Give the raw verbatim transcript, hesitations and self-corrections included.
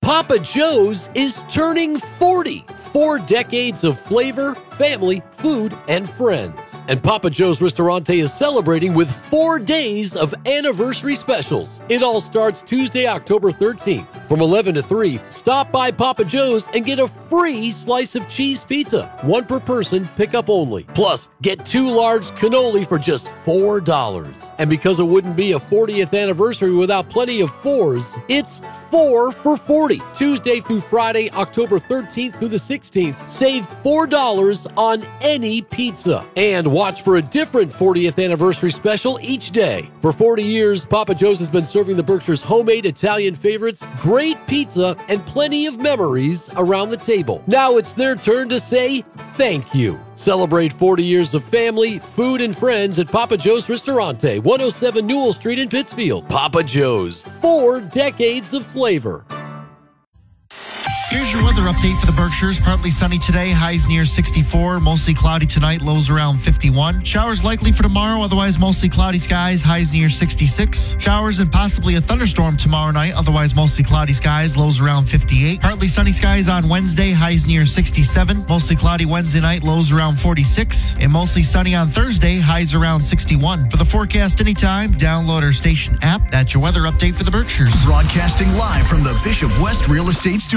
Papa Joe's is turning forty. Four decades of flavor, family, food, and friends. And Papa Joe's Ristorante is celebrating with four days of anniversary specials. It all starts Tuesday, October thirteenth. From eleven to three, stop by Papa Joe's and get a free slice of cheese pizza. One per person, pickup only. Plus, get two large cannoli for just four dollars. And because it wouldn't be a fortieth anniversary without plenty of fours, it's four for forty. Tuesday through Friday, October thirteenth through the sixteenth, save four dollars on any pizza. And watch for a different fortieth anniversary special each day. For forty years, Papa Joe's has been serving the Berkshires' homemade Italian favorites, great pizza, and plenty of memories around the table. Now it's their turn to say thank you. Celebrate forty years of family, food, and friends at Papa Joe's Ristorante, one oh seven Newell Street in Pittsfield. Papa Joe's, four decades of flavor. Here's your weather update for the Berkshires. Partly sunny today, highs near sixty-four. Mostly cloudy tonight, lows around fifty-one. Showers likely for tomorrow, otherwise mostly cloudy skies, highs near sixty-six. Showers and possibly a thunderstorm tomorrow night, otherwise mostly cloudy skies, lows around fifty-eight. Partly sunny skies on Wednesday, highs near sixty-seven. Mostly cloudy Wednesday night, lows around forty-six. And mostly sunny on Thursday, highs around sixty-one. For the forecast anytime, download our station app. That's your weather update for the Berkshires. Broadcasting live from the Bishop West Real Estate Studio.